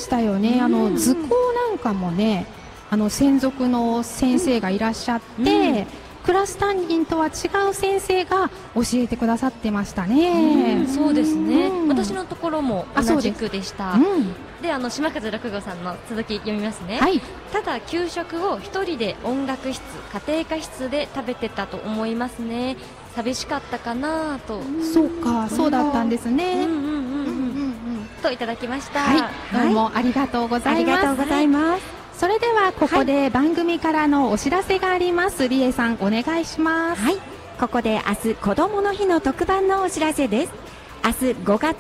したよね。図工なんかもね、専属の先生がいらっしゃって、クラス担任とは違う先生が教えてくださってましたね。 そうですね、私のところも同じくでした。で、島風六号さんの続き読みますね。ただ給食を一人で音楽室、家庭科室で食べてたと思いますね。寂しかったかなと。 そうか、そうだったんですね。 といただきました。 どうもありがとうございます。 ありがとうございます。 それではここで番組からのお知らせがあります。りえさん、お願いします。 ここで明日子どもの日の特番のお知らせです。明日5月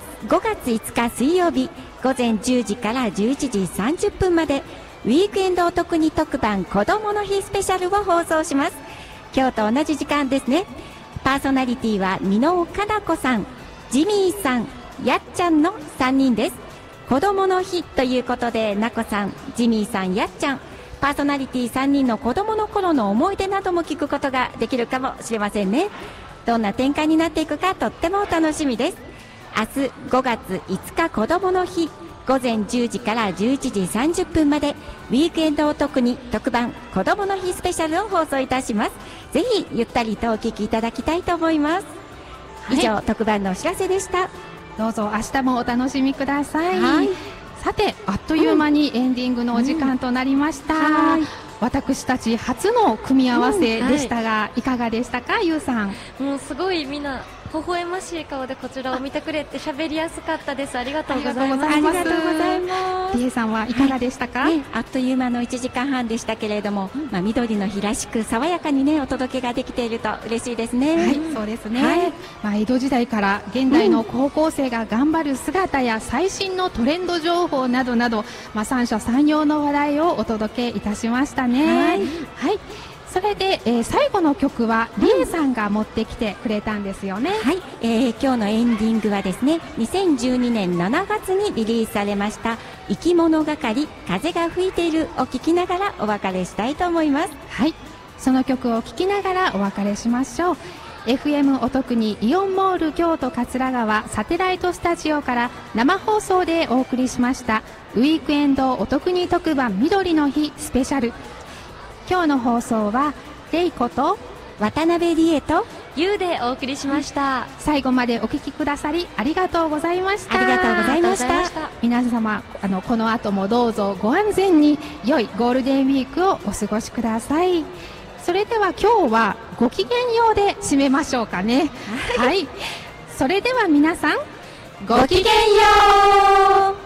5日水曜日午前10時から11時30分までウィークエンドお得に特番子どもの日スペシャルを放送します。今日と同じ時間ですね。パーソナリティは箕尾かな子さん、ジミーさん、やっちゃんの3人です。子どもの日ということで、なこさん、ジミーさん、やっちゃん、パーソナリティ3人の子どもの頃の思い出なども聞くことができるかもしれませんね。どんな展開になっていくかとっても楽しみです。明日5月5日子どもの日午前10時から11時30分までウィークエンドお得に特番子どもの日スペシャルを放送いたします。ぜひゆったりとお聞きいただきたいと思います。以上、特番のお知らせでした。 どうぞ明日もお楽しみください。さて、あっという間にエンディングのお時間となりました。私たち初の組み合わせでしたが、いかがでしたか、ゆうさん。 もうすごいみんな微笑ましい顔でこちらを見てくれて喋りやすかったです。ありがとうございます。 ありがとうございます。 りえさんはいかがでしたか？ あっという間の1時間半でしたけれども、緑の日らしく爽やかにねお届けができていると嬉しいですね。 そうですね。江戸時代から現代の高校生が頑張る姿や最新のトレンド情報などなど、三者三様の話題をお届けいたしましたね。それで、最後の曲はりえさんが持ってきてくれたんですよね。 今日のエンディングはですね、2012年7月にリリースされました生き物係風が吹いているを聴きながらお別れしたいと思います。 その曲を聴きながらお別れしましょう。 FM お得にイオンモール京都桂川サテライトスタジオから生放送でお送りしましたウィークエンドお得に特番緑の日スペシャル。今日の放送はレイコと渡辺理恵とゆうでお送りしました。 最後までお聞きくださりありがとうございました。 ありがとうございました。 皆様この後もどうぞご安全に良いゴールデンウィークをお過ごしください。それでは今日はごきげんようで締めましょうかね。それでは皆さんごきげんよう。